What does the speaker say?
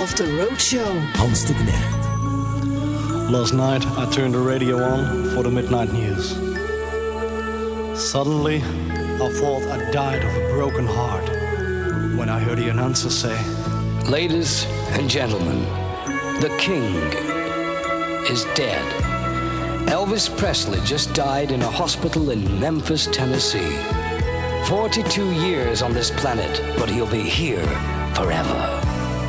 of the Road Show. Hans de Knecht. Last night I turned the radio on for the midnight news. Suddenly I thought I died of a broken heart when I heard the announcer say, "Ladies and gentlemen, the king is dead." Elvis Presley just died in a hospital in Memphis, Tennessee. 42 years on this planet, but he'll be here forever.